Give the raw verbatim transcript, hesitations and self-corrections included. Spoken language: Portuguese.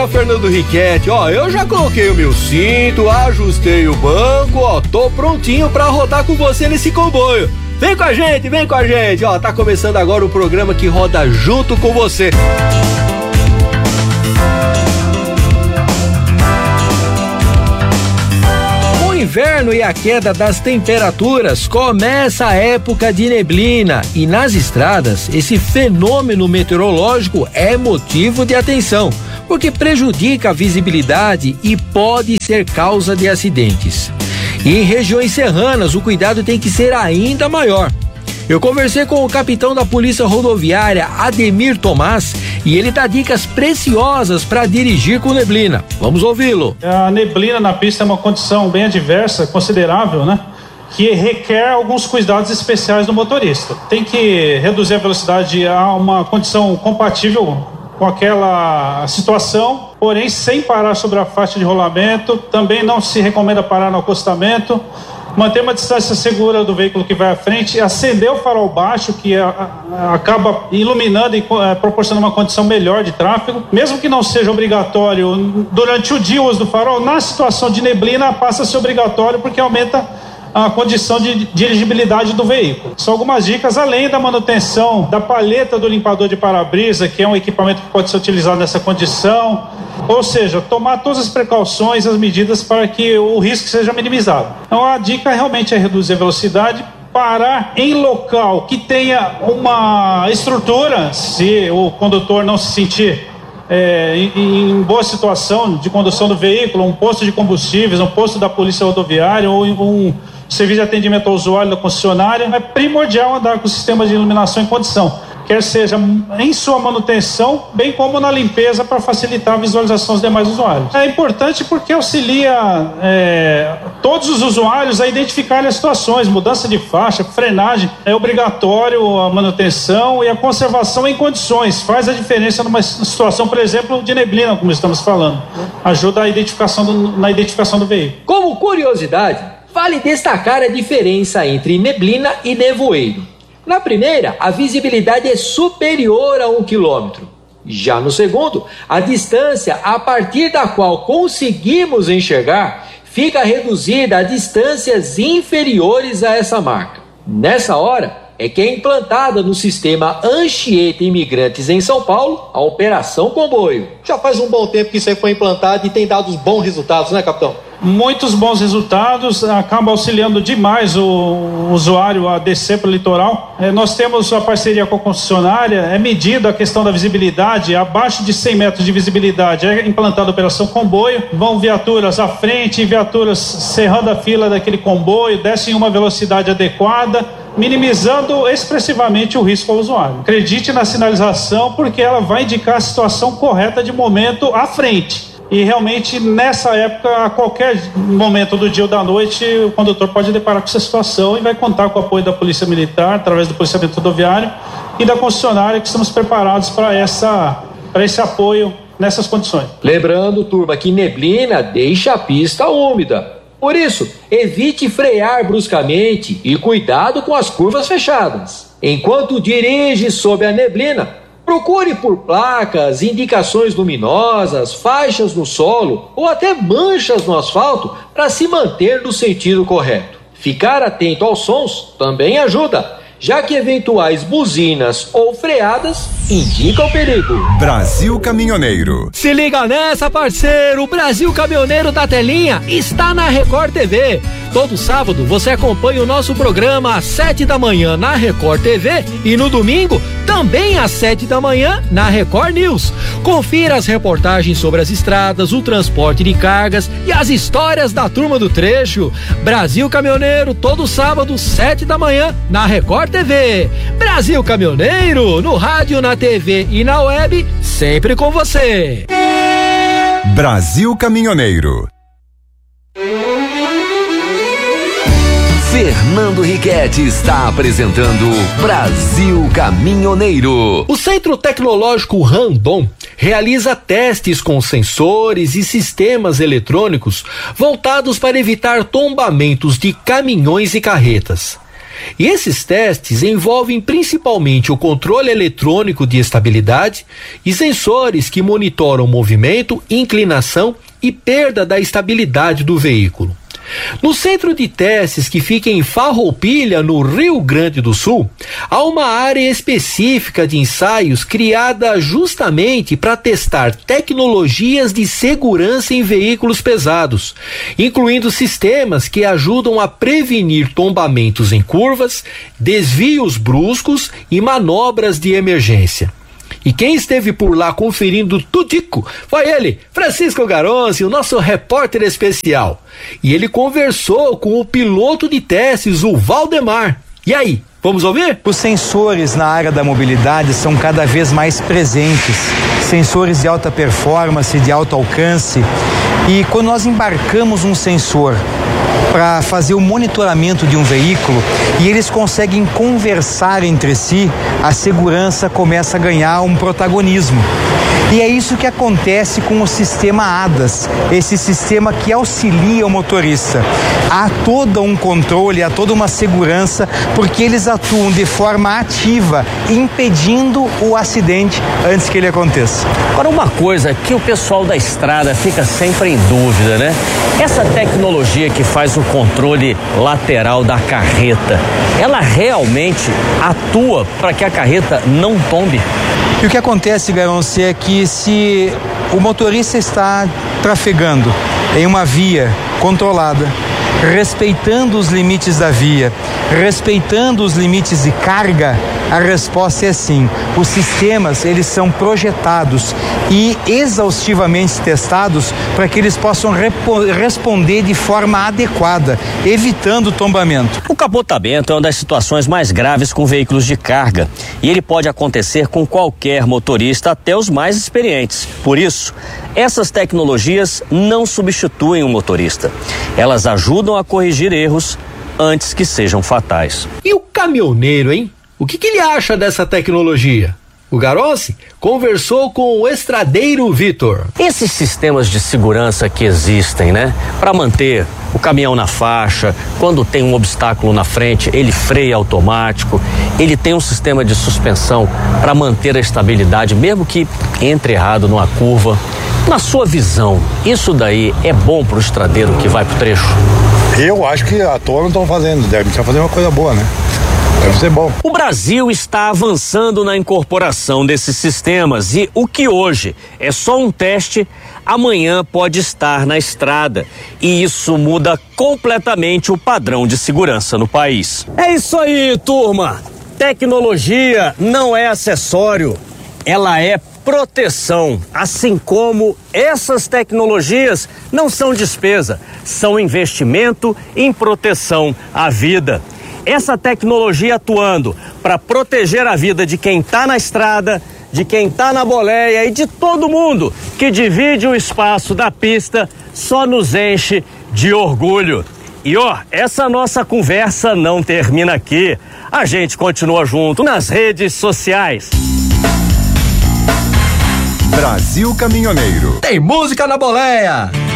dia, Fernando Riquetti. Ó, eu já coloquei o meu cinto, ajustei o banco, ó, tô prontinho pra rodar com você nesse comboio. Vem com a gente, vem com a gente, ó, tá começando agora o programa que roda junto com você. Inverno e a queda das temperaturas, começa a época de neblina e nas estradas esse fenômeno meteorológico é motivo de atenção, porque prejudica a visibilidade e pode ser causa de acidentes. E em regiões serranas o cuidado tem que ser ainda maior. Eu conversei com o capitão da Polícia Rodoviária, Ademir Tomás, e ele dá dicas preciosas para dirigir com neblina. Vamos ouvi-lo. A neblina na pista é uma condição bem adversa, considerável, né? Que requer alguns cuidados especiais do motorista. Tem que reduzir a velocidade a uma condição compatível com aquela situação, porém sem parar sobre a faixa de rolamento. Também não se recomenda parar no acostamento. Manter uma distância segura do veículo que vai à frente, acender o farol baixo, que a, a, acaba iluminando e a, proporcionando uma condição melhor de tráfego. Mesmo que não seja obrigatório durante o dia o uso do farol, na situação de neblina passa a ser obrigatório porque aumenta a condição de dirigibilidade do veículo. São algumas dicas, além da manutenção da palheta do limpador de para-brisa, que é um equipamento que pode ser utilizado nessa condição. Ou seja, tomar todas as precauções, as medidas para que o risco seja minimizado. Então a dica realmente é reduzir a velocidade, parar em local que tenha uma estrutura, se o condutor não se sentir é, em, em boa situação de condução do veículo, um posto de combustíveis, um posto da Polícia Rodoviária ou um serviço de atendimento ao usuário da concessionária. É primordial andar com o sistema de iluminação em condição, quer seja em sua manutenção, bem como na limpeza para facilitar a visualização dos demais usuários. É importante porque auxilia é, todos os usuários a identificarem as situações, mudança de faixa, frenagem, é obrigatório a manutenção e a conservação em condições, faz a diferença numa situação, por exemplo, de neblina, como estamos falando, ajuda a identificação do, na identificação do veículo. Como curiosidade, vale destacar a diferença entre neblina e nevoeiro. Na primeira, a visibilidade é superior a um quilômetro. Já no segundo, a distância a partir da qual conseguimos enxergar fica reduzida a distâncias inferiores a essa marca. Nessa hora, é que é implantada no sistema Anchieta Imigrantes em São Paulo a Operação Comboio. Já faz um bom tempo que isso aí foi implantado e tem dado bons resultados, né, capitão? Muitos bons resultados, acaba auxiliando demais o usuário a descer para o litoral. É, nós temos a parceria com a concessionária, é medida a questão da visibilidade, abaixo de cem metros de visibilidade é implantada a Operação Comboio, vão viaturas à frente, viaturas cerrando a fila daquele comboio, descem em uma velocidade adequada, minimizando expressivamente o risco ao usuário. Acredite na sinalização porque ela vai indicar a situação correta de momento à frente. E realmente nessa época, a qualquer momento do dia ou da noite, o condutor pode deparar com essa situação e vai contar com o apoio da Polícia Militar, através do policiamento rodoviário e da concessionária, que estamos preparados para essa, para esse apoio nessas condições. Lembrando, turma, que neblina deixa a pista úmida. Por isso, evite frear bruscamente e cuidado com as curvas fechadas. Enquanto dirige sob a neblina, procure por placas, indicações luminosas, faixas no solo ou até manchas no asfalto para se manter no sentido correto. Ficar atento aos sons também ajuda, já que eventuais buzinas ou freadas indicam perigo. Brasil Caminhoneiro. Se liga nessa, parceiro! O Brasil Caminhoneiro da Telinha está na Record T V. Todo sábado você acompanha o nosso programa às sete da manhã na Record T V e no domingo também às sete da manhã na Record News. Confira as reportagens sobre as estradas, o transporte de cargas e as histórias da turma do trecho. Brasil Caminhoneiro, todo sábado, sete da manhã na Record T V. Brasil Caminhoneiro, no rádio, na T V e na web, sempre com você. Brasil Caminhoneiro. Fernando Riquetti está apresentando Brasil Caminhoneiro. O Centro Tecnológico Randon realiza testes com sensores e sistemas eletrônicos voltados para evitar tombamentos de caminhões e carretas. E esses testes envolvem principalmente o controle eletrônico de estabilidade e sensores que monitoram movimento, inclinação e perda da estabilidade do veículo. No centro de testes, que fica em Farroupilha, no Rio Grande do Sul, há uma área específica de ensaios criada justamente para testar tecnologias de segurança em veículos pesados, incluindo sistemas que ajudam a prevenir tombamentos em curvas, desvios bruscos e manobras de emergência. E quem esteve por lá conferindo tudico foi ele, Francisco Garonzi, o nosso repórter especial. E ele conversou com o piloto de testes, o Valdemar. E aí, vamos ouvir? Os sensores na área da mobilidade são cada vez mais presentes. Sensores de alta performance, de alto alcance. E quando nós embarcamos um sensor para fazer o monitoramento de um veículo e eles conseguem conversar entre si, a segurança começa a ganhar um protagonismo. E é isso que acontece com o sistema A D A S, esse sistema que auxilia o motorista. Há todo um controle, há toda uma segurança, porque eles atuam de forma ativa, impedindo o acidente antes que ele aconteça. Agora, uma coisa que o pessoal da estrada fica sempre em dúvida, né? Essa tecnologia que faz o controle lateral da carreta, ela realmente atua para que a carreta não tombe? E o que acontece, Garonce, é que se o motorista está trafegando em uma via controlada, respeitando os limites da via, respeitando os limites de carga, a resposta é sim. Os sistemas, eles são projetados e exaustivamente testados para que eles possam repo- responder de forma adequada, evitando o tombamento. O capotamento é uma das situações mais graves com veículos de carga e ele pode acontecer com qualquer motorista, até os mais experientes. Por isso, essas tecnologias não substituem o motorista. Elas ajudam a corrigir erros antes que sejam fatais. E o caminhoneiro, hein? O que, que ele acha dessa tecnologia? O Garonzi conversou com o estradeiro Vitor. Esses sistemas de segurança que existem, né? Para manter o caminhão na faixa, quando tem um obstáculo na frente, ele freia automático, ele tem um sistema de suspensão para manter a estabilidade, mesmo que entre errado numa curva. Na sua visão, isso daí é bom para o estradeiro que vai pro trecho? Eu acho que à toa não estão fazendo, deve fazer uma coisa boa, né? Deve ser bom. O Brasil está avançando na incorporação desses sistemas e o que hoje é só um teste, amanhã pode estar na estrada. E isso muda completamente o padrão de segurança no país. É isso aí, turma! Tecnologia não é acessório, ela é proteção, assim como essas tecnologias não são despesa, são investimento em proteção à vida. Essa tecnologia atuando para proteger a vida de quem está na estrada, de quem está na boleia e de todo mundo que divide o espaço da pista, só nos enche de orgulho. E ó, essa nossa conversa não termina aqui. A gente continua junto nas redes sociais. Brasil Caminhoneiro. Tem música na boleia!